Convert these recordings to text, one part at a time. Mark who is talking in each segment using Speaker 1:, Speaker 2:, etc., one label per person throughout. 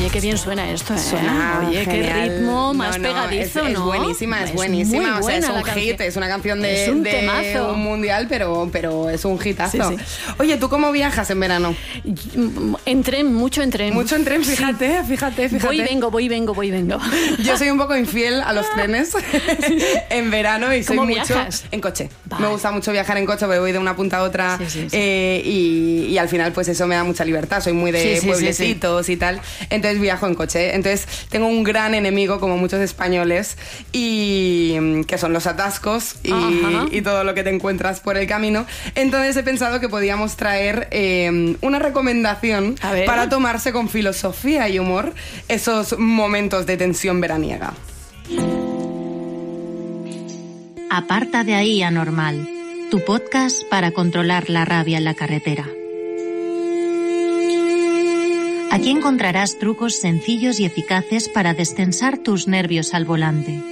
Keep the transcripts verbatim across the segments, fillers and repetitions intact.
Speaker 1: Oye, qué bien suena esto, ¿eh?
Speaker 2: Suena
Speaker 1: Oye,
Speaker 2: genial.
Speaker 1: qué ritmo más
Speaker 2: no, no,
Speaker 1: pegadizo,
Speaker 2: es,
Speaker 1: ¿no?
Speaker 2: Es buenísima, es,
Speaker 1: es
Speaker 2: buenísima. O sea, es un hit,
Speaker 1: canción.
Speaker 2: es una canción de,
Speaker 1: es un,
Speaker 2: de
Speaker 1: temazo.
Speaker 2: un mundial, pero, pero es un hitazo.
Speaker 1: Sí, sí.
Speaker 2: Oye, ¿tú cómo viajas en verano?
Speaker 1: En tren, mucho en tren.
Speaker 2: Mucho en tren, fíjate, sí. fíjate, fíjate.
Speaker 1: Voy y vengo, voy y vengo, voy y vengo.
Speaker 2: Yo soy un poco infiel a los trenes en verano y soy
Speaker 1: ¿Cómo
Speaker 2: mucho
Speaker 1: viajas?
Speaker 2: en coche.
Speaker 1: Vale.
Speaker 2: Me gusta mucho viajar en coche porque voy de una punta a otra
Speaker 1: sí, sí, sí.
Speaker 2: Eh, y, y al final pues eso me da mucha libertad. Soy muy de
Speaker 1: sí, sí,
Speaker 2: pueblecitos
Speaker 1: sí, sí.
Speaker 2: y tal. Entonces viajo en coche. Entonces tengo un gran enemigo como muchos españoles y que son los atascos y, y todo lo que te encuentras por el camino. Entonces he pensado que podíamos traer eh, una recomendación para tomarse con filosofía y humor esos momentos de tensión veraniega.
Speaker 3: Aparta de ahí, anormal, tu podcast para controlar la rabia en la carretera. Aquí encontrarás trucos sencillos y eficaces para destensar tus nervios al volante.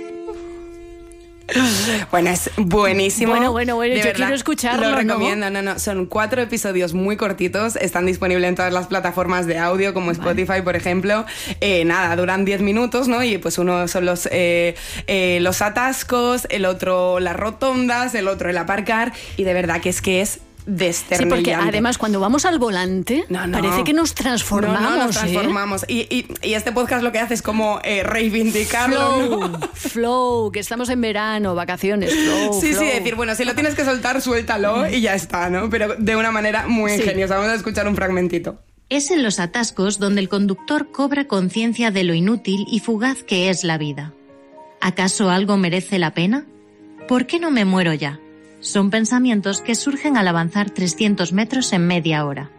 Speaker 2: Bueno, es buenísimo.
Speaker 1: Bueno, bueno, bueno,
Speaker 2: de
Speaker 1: yo
Speaker 2: verdad,
Speaker 1: quiero escucharlo,
Speaker 2: Lo recomiendo,
Speaker 1: ¿no?
Speaker 2: no, no. Son cuatro episodios muy cortitos, están disponibles en todas las plataformas de audio, como Spotify, vale. por ejemplo. Eh, nada, duran diez minutos, ¿no? Y pues uno son los, eh, eh, los atascos, el otro las rotondas, el otro el aparcar, y de verdad que es que es desternillante.
Speaker 1: Sí, porque además cuando vamos al volante no, no. parece que nos transformamos.
Speaker 2: No, no, nos
Speaker 1: ¿eh?
Speaker 2: transformamos. Y, y, y este podcast lo que hace es como eh, reivindicarlo.
Speaker 1: Flow,
Speaker 2: ¿no?
Speaker 1: flow, que estamos en verano, vacaciones, flow,
Speaker 2: Sí,
Speaker 1: flow.
Speaker 2: sí, decir, bueno, si lo tienes que soltar, suéltalo y ya está, ¿no? Pero de una manera muy
Speaker 1: sí.
Speaker 2: ingeniosa. Vamos a escuchar un fragmentito.
Speaker 3: Es en los atascos donde el conductor cobra conciencia de lo inútil y fugaz que es la vida. ¿Acaso algo merece la pena? ¿Por qué no me muero ya? Son pensamientos que surgen al avanzar trescientos metros en media hora.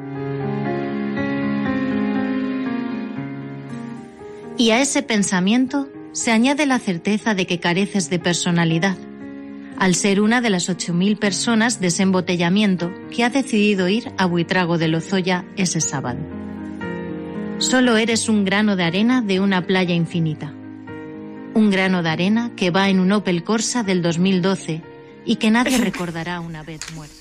Speaker 3: Y a ese pensamiento se añade la certeza de que careces de personalidad, al ser una de las ocho mil personas de ese embotellamiento que ha decidido ir a Buitrago de Lozoya ese sábado. Solo eres un grano de arena de una playa infinita. Un grano de arena que va en un Opel Corsa del dos mil doce y que nadie recordará una vez muerto.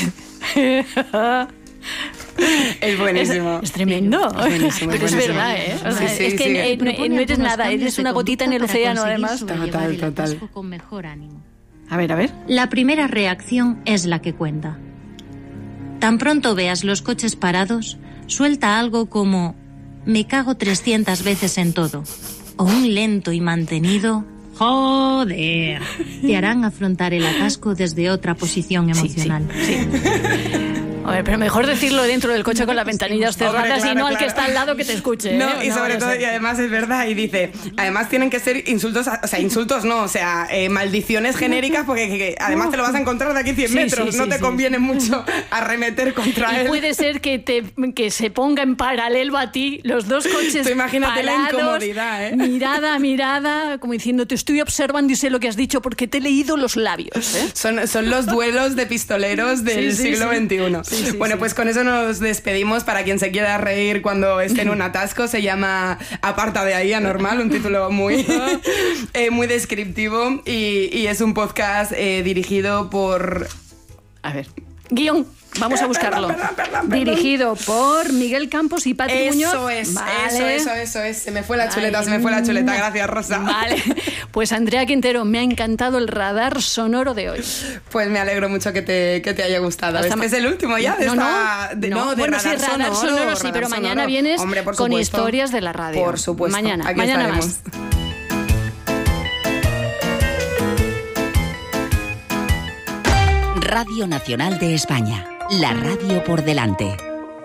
Speaker 2: Es buenísimo.
Speaker 1: Es, es tremendo. Es buenísimo,
Speaker 2: Pero
Speaker 1: es,
Speaker 2: es
Speaker 1: verdad, ¿eh? O sea,
Speaker 2: sí, sí,
Speaker 1: es que
Speaker 2: sí.
Speaker 1: eh, no, no eres nada, eres una gotita en el océano, además.
Speaker 2: Total, total.
Speaker 3: Con mejor ánimo.
Speaker 1: A ver, a ver.
Speaker 3: La primera reacción es la que cuenta. Tan pronto veas los coches parados, suelta algo como «me cago trescientas veces en todo» o un lento y mantenido «joder». Te harán afrontar el atasco desde otra posición emocional.
Speaker 1: Sí, sí, sí. A ver, pero mejor decirlo dentro del coche con las ventanillas cerradas. Hombre, claro, y no al claro. que está al lado que te escuche.
Speaker 2: No,
Speaker 1: ¿eh?
Speaker 2: y
Speaker 1: no,
Speaker 2: sobre
Speaker 1: no
Speaker 2: todo,
Speaker 1: sé.
Speaker 2: y además es verdad, y dice, además tienen que ser insultos, o sea, insultos no, o sea, eh, maldiciones genéricas, porque que, que, además te lo vas a encontrar de aquí cien
Speaker 1: sí,
Speaker 2: metros,
Speaker 1: sí,
Speaker 2: no
Speaker 1: sí,
Speaker 2: te
Speaker 1: sí.
Speaker 2: conviene mucho arremeter contra
Speaker 1: y
Speaker 2: él.
Speaker 1: puede ser que, te, que se ponga en paralelo a ti los dos coches.
Speaker 2: Tú imagínate
Speaker 1: parados,
Speaker 2: la incomodidad, ¿eh?
Speaker 1: Mirada a mirada, como diciendo, te estoy observando y sé lo que has dicho porque te he leído los labios. ¿eh?
Speaker 2: Son, son los duelos de pistoleros del
Speaker 1: sí, sí,
Speaker 2: siglo
Speaker 1: sí.
Speaker 2: veintiuno. Sí, sí, bueno, sí. pues con eso nos despedimos. Para quien se quiera reír cuando esté en un atasco, se llama Aparta de ahí, anormal, un título muy, eh, muy descriptivo y, y es un podcast eh, dirigido por...
Speaker 1: A ver, guión. Vamos a buscarlo.
Speaker 2: Perdón, perdón, perdón, perdón.
Speaker 1: Dirigido por Miguel Campos y Patri
Speaker 2: eso
Speaker 1: Muñoz.
Speaker 2: Es,
Speaker 1: vale.
Speaker 2: Eso, eso, eso es. Se me fue la chuleta, Ay, se me fue la chuleta. Gracias, Rosa.
Speaker 1: Vale. Pues Andrea Quintero, me ha encantado el radar sonoro de hoy.
Speaker 2: Pues me alegro mucho que te, que te haya gustado.
Speaker 1: Hasta
Speaker 2: Este
Speaker 1: ma-
Speaker 2: es el último ya de
Speaker 1: no,
Speaker 2: esta...
Speaker 1: No,
Speaker 2: de,
Speaker 1: no,
Speaker 2: no, de
Speaker 1: bueno,
Speaker 2: radar
Speaker 1: sí, radar
Speaker 2: sonoro,
Speaker 1: sonoro, sí,
Speaker 2: radar
Speaker 1: pero
Speaker 2: sonoro.
Speaker 1: mañana vienes
Speaker 2: Hombre, por
Speaker 1: con
Speaker 2: supuesto.
Speaker 1: historias de la radio.
Speaker 2: Por supuesto.
Speaker 1: Mañana,
Speaker 2: Aquí
Speaker 1: mañana
Speaker 2: estaremos.
Speaker 1: más.
Speaker 4: Radio Nacional de España. La radio por delante.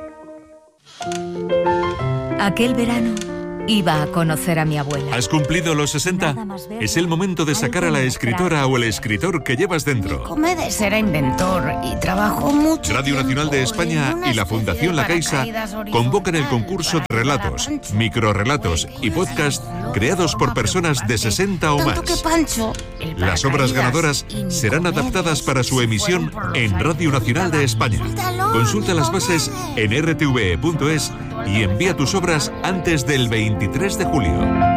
Speaker 5: Aquel verano iba a conocer a mi abuela.
Speaker 6: ¿Has cumplido los sesenta? Es el momento de sacar a la escritora o el escritor que llevas dentro.
Speaker 5: Comedes era inventor y trabajó mucho.
Speaker 6: Radio Nacional de España y la Fundación La Caixa convocan el concurso de relatos, microrrelatos y podcast creados por personas de sesenta o más. Las obras ganadoras serán adaptadas para su emisión en Radio Nacional de España. Consulta las bases en r t v e punto es y envía tus obras antes del veintitrés de julio.